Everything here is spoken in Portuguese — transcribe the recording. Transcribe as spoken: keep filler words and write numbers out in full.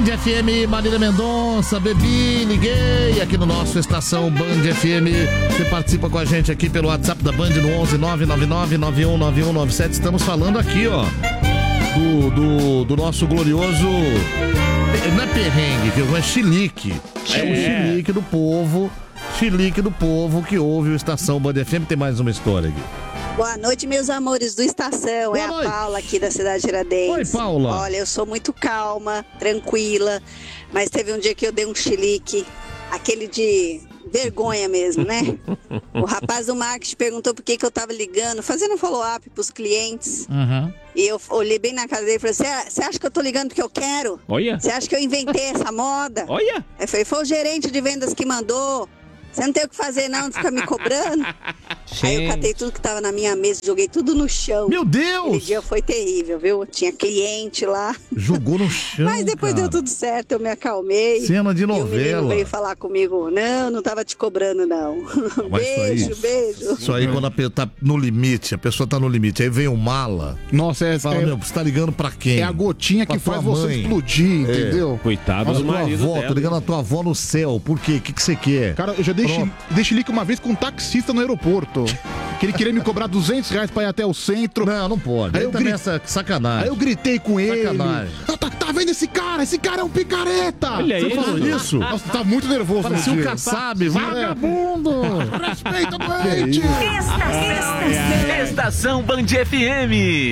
Band F M, Marília Mendonça, bebi, liguei aqui no nosso Estação Band F M. Você participa com a gente aqui pelo WhatsApp da Band no onze nove nove nove nove um nove um nove sete. Estamos falando aqui, ó, do, do, do nosso glorioso, não é perrengue, que é chilique. É, é o chilique do povo, chilique do povo que ouve o Estação Band F M. Tem mais uma história aqui. Boa noite, meus amores do Estação. Boa é noite. a Paula aqui da cidade de Tiradentes. Oi, Paula. Olha, eu sou muito calma, tranquila, mas teve um dia que eu dei um chilique, aquele de vergonha mesmo, né? O rapaz do marketing perguntou por que, que eu tava ligando, fazendo follow-up pros clientes. Uhum. E eu olhei bem na cara dele e falei, você acha que eu tô ligando porque eu quero? Olha. Você acha que eu inventei essa moda? Olha. Eu falei, foi o gerente de vendas que mandou. Você não tem o que fazer não, não fica me cobrando. Gente. Aí eu catei tudo que tava na minha mesa, joguei tudo no chão. Meu Deus! Aquele dia foi terrível, viu? Tinha cliente lá. Jogou no chão, Mas depois cara. deu tudo certo, eu me acalmei. Cena de E o menino novela. veio falar comigo, não, não tava te cobrando não. Mas Beijo, isso aí, beijo. Isso aí quando a pessoa tá no limite, a pessoa tá no limite, aí vem um mala. Nossa, é, Fala, é, meu, você tá ligando pra quem? é a gotinha Pra que tua faz você mãe. explodir, É. entendeu? Coitado Mas do tua marido avó, dela. tô ligando a tua avó no céu. Por quê? O que que você quer? Cara, eu já dei, Pronto. chi- dei chilique uma vez com um taxista no aeroporto. Que ele queria me cobrar duzentos reais pra ir até o centro. Não, não pode. Aí Aí eu também gri- essa sacanagem. Aí eu gritei com ele. Sacanagem. Ah, tá, tá vendo esse cara? Esse cara é um picareta! Olha Você isso. falou isso? Nossa, tá muito nervoso Parecia nesse um dia. Kassab, vagabundo! Respeita, doente! Estação Band F M.